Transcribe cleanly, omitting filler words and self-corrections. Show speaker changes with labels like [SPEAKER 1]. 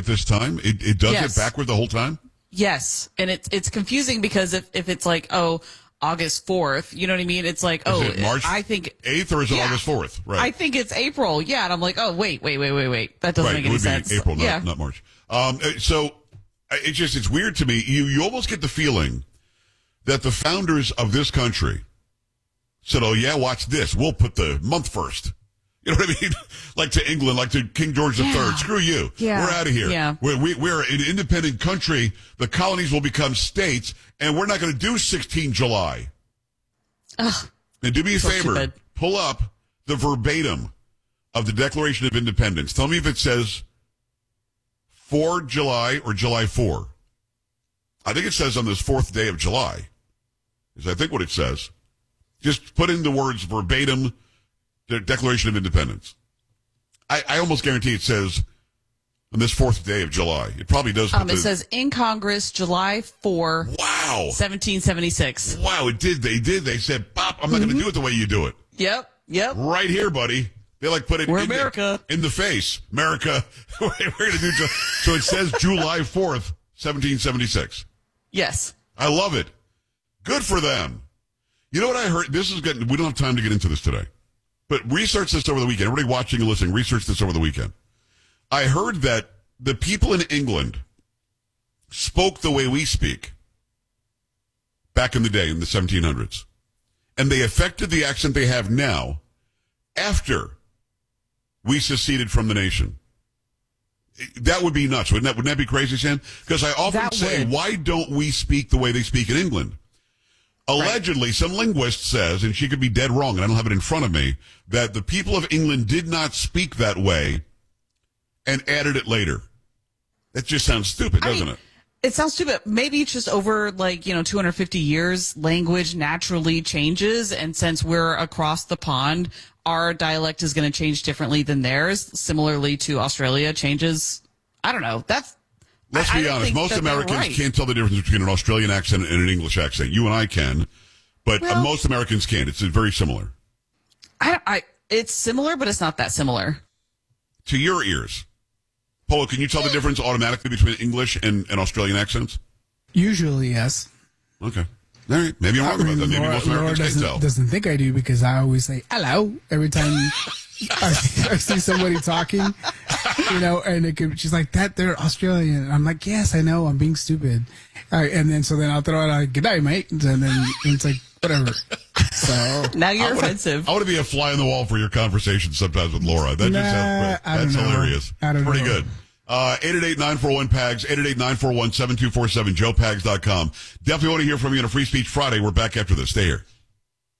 [SPEAKER 1] this time? It does
[SPEAKER 2] Yes.
[SPEAKER 1] it backward the whole time?
[SPEAKER 2] Yes, and it's confusing because if it's like, oh, August 4th, you know what I mean? It's like,
[SPEAKER 1] Is it March
[SPEAKER 2] I think
[SPEAKER 1] 8th or is it
[SPEAKER 2] Yeah.
[SPEAKER 1] August 4th? Right.
[SPEAKER 2] I think it's April. Yeah, and I'm like, oh, wait. That doesn't
[SPEAKER 1] Right,
[SPEAKER 2] make
[SPEAKER 1] it
[SPEAKER 2] any
[SPEAKER 1] would
[SPEAKER 2] sense.
[SPEAKER 1] be April,
[SPEAKER 2] yeah.
[SPEAKER 1] not March. So it's weird to me. You almost get the feeling that the founders of this country said, "Oh yeah, watch this. We'll put the month first." You know what I mean? Like to England, like to King George III. Screw you.
[SPEAKER 2] Yeah.
[SPEAKER 1] We're out of here.
[SPEAKER 2] Yeah.
[SPEAKER 1] We're an independent country. The colonies will become states, and we're not going to do 16 July.
[SPEAKER 2] Ugh.
[SPEAKER 1] And do me a
[SPEAKER 2] So
[SPEAKER 1] favor,
[SPEAKER 2] stupid.
[SPEAKER 1] pull up the verbatim of the Declaration of Independence. Tell me if it says 4 July or July 4. I think it says on this 4th day of July, is I think what it says. Just put in the words verbatim, the Declaration of Independence. I almost guarantee it says on this 4th day of July. It probably does.
[SPEAKER 2] It says in Congress, July 4,
[SPEAKER 1] wow,
[SPEAKER 2] 1776.
[SPEAKER 1] Wow, it did. They did. They said, "Pop, I'm not going to do it the way you do it."
[SPEAKER 2] Yep.
[SPEAKER 1] Right here, buddy. They put it
[SPEAKER 2] We're
[SPEAKER 1] in
[SPEAKER 2] America.
[SPEAKER 1] In the face. America. We're going to do so. It says July 4th, 1776.
[SPEAKER 2] Yes.
[SPEAKER 1] I love it. Good for them. You know what I heard? We don't have time to get into this today, but research this over the weekend. Everybody watching and listening, research this over the weekend. I heard that the people in England spoke the way we speak back in the day in the 1700s. And they affected the accent they have now after we seceded from the nation. That would be nuts. Wouldn't that be crazy, Sam? Because I often
[SPEAKER 2] That
[SPEAKER 1] say,
[SPEAKER 2] would.
[SPEAKER 1] why don't we speak the way they speak in England? Allegedly, some linguist says, and she could be dead wrong, and I don't have it in front of me, that the people of England did not speak that way and added it later. That just sounds stupid, doesn't it?
[SPEAKER 2] It sounds stupid. Maybe it's just over 250 years, language naturally changes. And since we're across the pond, our dialect is going to change differently than theirs. Similarly to Australia changes. I don't know.
[SPEAKER 1] Let's be honest. Most Americans can't tell the difference between an Australian accent and an English accent. You and I can, but most Americans can't. It's very similar.
[SPEAKER 2] It's similar, but it's not that similar.
[SPEAKER 1] To your ears. Polo, can you tell the difference automatically between English and Australian accents?
[SPEAKER 3] Usually, yes.
[SPEAKER 1] Okay. All right. Maybe I'm wrong about that. Maybe most Americans can't tell.
[SPEAKER 3] doesn't think I do because I always say hello every time I see somebody talking, and she's like, they're Australian. And I'm like, yes, I know, I'm being stupid. And then I'll throw out a good night, mate. And then it's like, whatever. So
[SPEAKER 2] now you're offensive.
[SPEAKER 1] I want to be a fly on the wall for your conversation sometimes with Laura. That just sounds great. That's hilarious.
[SPEAKER 3] I don't know.
[SPEAKER 1] Pretty good. 888-941-PAGS, 888-941-7247, joepags.com. Definitely want to hear from you on a Free Speech Friday. We're back after this. Stay here.